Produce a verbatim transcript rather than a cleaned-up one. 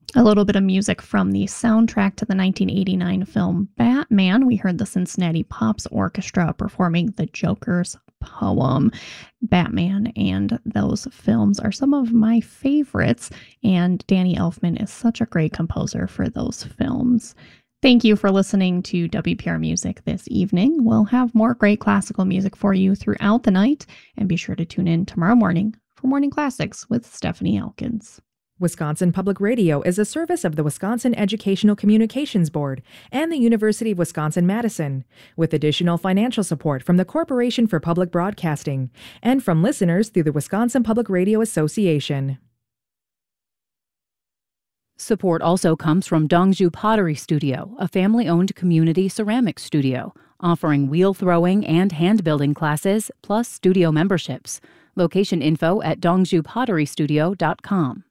A little bit of music from the soundtrack to the nineteen eighty-nine film Batman. We heard the Cincinnati Pops Orchestra performing the Joker's poem. Batman and those films are some of my favorites, and Danny Elfman is such a great composer for those films. Thank you for listening to W P R Music this evening. We'll have more great classical music for you throughout the night, and be sure to tune in tomorrow morning for Morning Classics with Stephanie Elkins. Wisconsin Public Radio is a service of the Wisconsin Educational Communications Board and the University of Wisconsin-Madison, with additional financial support from the Corporation for Public Broadcasting and from listeners through the Wisconsin Public Radio Association. Support also comes from Dongju Pottery Studio, a family-owned community ceramics studio, offering wheel throwing and hand-building classes, plus studio memberships. Location info at dongju pottery studio dot com.